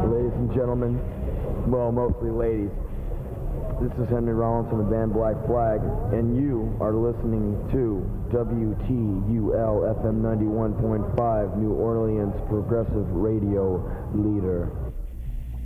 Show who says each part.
Speaker 1: Ladies and gentlemen, well, mostly ladies, this is Henry Rollins from the band Black Flag, and you are listening to WTUL FM 91.5, New Orleans Progressive Radio Leader.